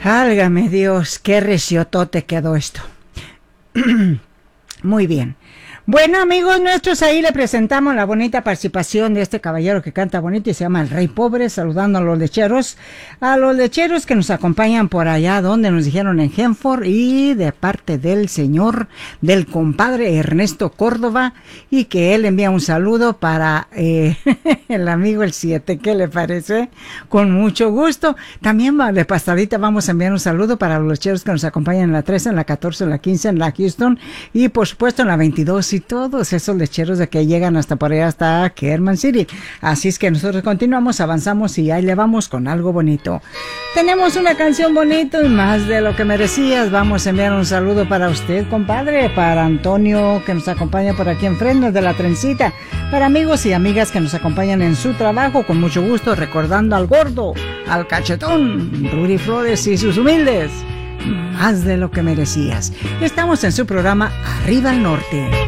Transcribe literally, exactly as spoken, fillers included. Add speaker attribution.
Speaker 1: Álgame Dios, qué reciotote quedó esto. Muy bien. Bueno, amigos nuestros, ahí le presentamos la bonita participación de este caballero que canta bonito y se llama El Rey Pobre, saludando a los lecheros, a los lecheros que nos acompañan por allá, donde nos dijeron en Genford, y de parte del señor, del compadre Ernesto Córdoba, y que él envía un saludo para eh, el amigo el siete, ¿qué le parece? Con mucho gusto. También de pasadita vamos a enviar un saludo para los lecheros que nos acompañan en la trece, en la catorce, en la quince, en la Houston, y por supuesto en la veintidós, y todos esos lecheros de que llegan hasta por allá, hasta Kerman City. Así es que nosotros continuamos, avanzamos y ahí le vamos con algo bonito. Tenemos una canción bonita y más de lo que merecías. Vamos a enviar un saludo para usted, compadre, para Antonio que nos acompaña por aquí enfrente de la trencita, para amigos y amigas que nos acompañan en su trabajo, con mucho gusto, recordando al gordo, al cachetón, Rudy Flores y sus humildes. Más de lo que merecías. Estamos en su programa Arriba al Norte.